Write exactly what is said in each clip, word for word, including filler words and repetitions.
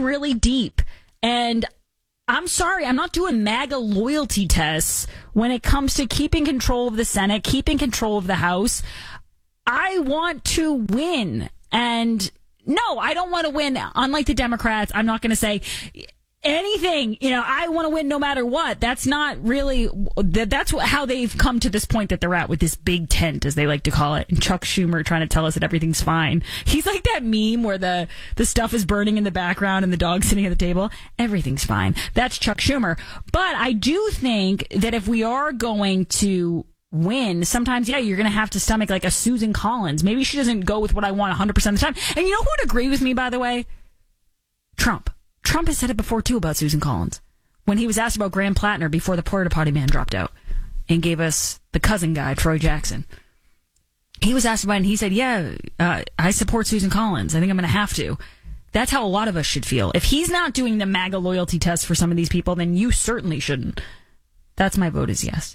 digging really deep. And I'm sorry, I'm not doing MAGA loyalty tests when it comes to keeping control of the Senate, keeping control of the House. I want to win. And no, I don't want to win. Unlike the Democrats, I'm not going to say anything. You know, I want to win no matter what. That's not really, that's how they've come to this point that they're at with this big tent, as they like to call it. And Chuck Schumer trying to tell us that everything's fine. He's like that meme where the, the stuff is burning in the background and the dog's sitting at the table. Everything's fine. That's Chuck Schumer. But I do think that if we are going to win, sometimes, yeah, you're going to have to stomach like a Susan Collins. Maybe she doesn't go with what I want one hundred percent of the time. And you know who would agree with me, by the way? Trump. Trump has said it before, too, about Susan Collins. When he was asked about Graham Plattner before the porta potty man dropped out and gave us the cousin guy, Troy Jackson. He was asked about it, and he said, yeah, uh, I support Susan Collins. I think I'm going to have to. That's how a lot of us should feel. If he's not doing the MAGA loyalty test for some of these people, then you certainly shouldn't. That's my vote is yes.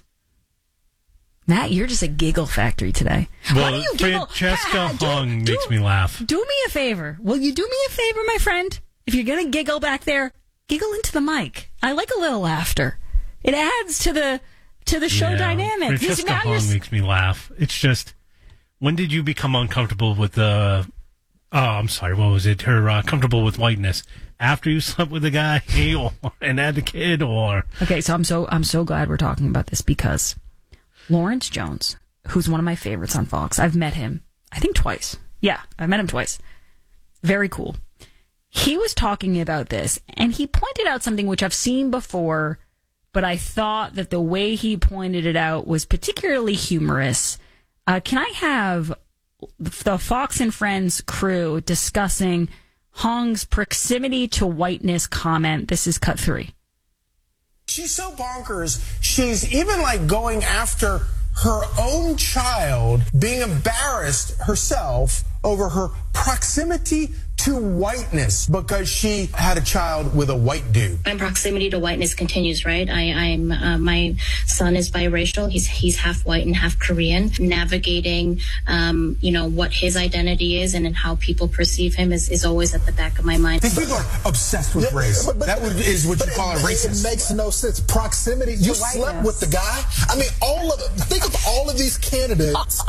Matt, you're just a giggle factory today. Well, Why do you giggle? Francesca Ah, do, Hung do, makes me laugh. Do me a favor. Will you do me a favor, my friend? If you're going to giggle back there, giggle into the mic. I like a little laughter. It adds to the to the show yeah. dynamic. Francesca Hung makes me laugh. It's just, when did you become uncomfortable with the, oh, I'm sorry, what was it? Her uh, comfortable with whiteness? After you slept with a guy or, and had a kid, or? Okay, so I'm so I'm so glad we're talking about this because Lawrence Jones, who's one of my favorites on Fox, I've met him, I think twice. Yeah, I've met him twice. Very cool. He was talking about this, and he pointed out something which I've seen before, but I thought that the way he pointed it out was particularly humorous. Uh, can I have the Fox and Friends crew discussing Hong's proximity to whiteness comment? This is cut three. She's so bonkers, she's even like going after her own child, being embarrassed herself over her proximity to whiteness because she had a child with a white dude. My proximity to whiteness continues, right? I, I'm uh, my son is biracial. He's he's half white and half Korean. Navigating, um, you know, what his identity is and how people perceive him is, is always at the back of my mind. These people are obsessed with Yeah, race. but- but- that would, is what you but call it, a racist. It makes no sense. Proximity. You slept with the guy. I mean, all of think of all of these candidates,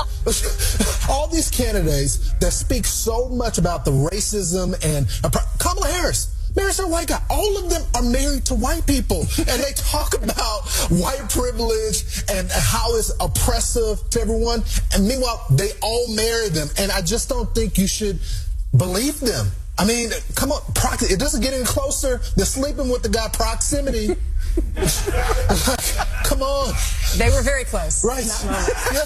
all these candidates that speak so much about the racism and uh, Kamala Harris. Marries a white guy. All of them are married to white people, and they talk about white privilege and how it's oppressive to everyone. And meanwhile, they all marry them, and I just don't think you should believe them. I mean, come on, prox- it doesn't get any closer than sleeping with the guy. Proximity. Like, come on. They were very close. Right. Yeah.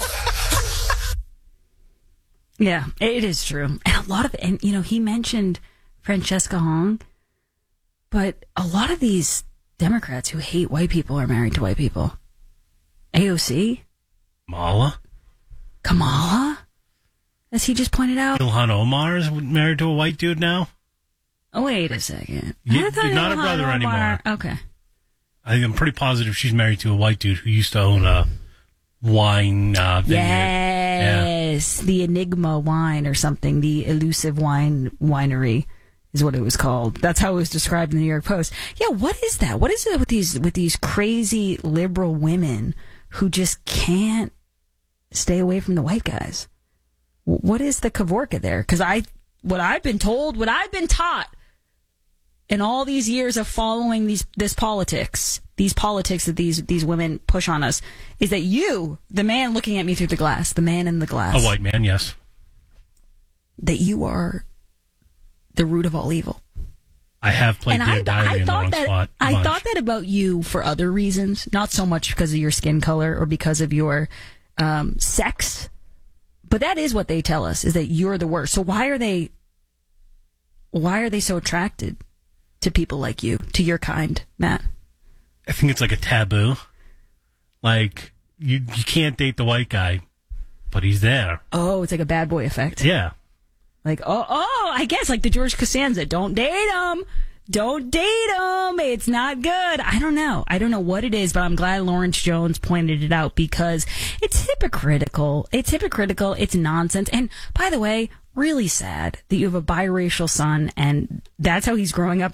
Yeah, it is true. And a lot of, and you know, he mentioned Francesca Hong, but a lot of these Democrats who hate white people are married to white people. A O C? Mala? Kamala? As he just pointed out. Ilhan Omar is married to a white dude now? Oh, wait a second. You- I thought you're not a Ilhan brother Omar- anymore. Okay. I think I'm pretty positive she's married to a white dude who used to own a wine uh, vineyard. Yes, Yeah. the Enigma wine or something, the elusive wine winery is what it was called. That's how it was described in the New York Post. Yeah, what is that? What is it with these with these crazy liberal women who just can't stay away from the white guys? What is the Kavorka there? Because I, what I've been told, what I've been taught in all these years of following these this politics, these politics that these these women push on us, is that you, the man looking at me through the glass, the man in the glass, A white man, yes. that you are the root of all evil. I have played And Dear I, Diary I in the thought wrong that spot. a I bunch. thought that about you for other reasons, not so much because of your skin color or because of your um, sex, but that is what they tell us, is that you're the worst. So why are they? Why are they so attracted to people like you, to your kind, Matt? I think it's like a taboo. Like, you you can't date the white guy, but he's there. Oh, it's like a bad boy effect. Yeah. Like, oh, oh, I guess like the George Costanza. Don't date him. Don't date him. It's not good. I don't know. I don't know what it is, but I'm glad Lawrence Jones pointed it out because it's hypocritical. It's hypocritical. It's nonsense. And by the way, really sad that you have a biracial son and that's how he's growing up.